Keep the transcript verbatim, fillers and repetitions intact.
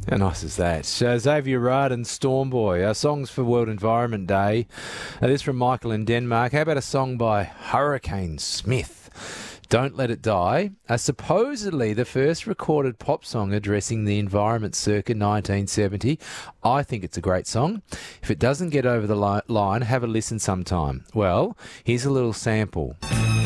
How nice is that? Uh, Xavier Rudd and Stormboy, uh, songs for World Environment Day. Uh, this from Michael in Denmark. How about a song by Hurricane Smith? Don't Let It Die. Uh, supposedly the first recorded pop song addressing the environment circa nineteen seventy. I think it's a great song. If it doesn't get over the li- line, have a listen sometime. Well, here's a little sample.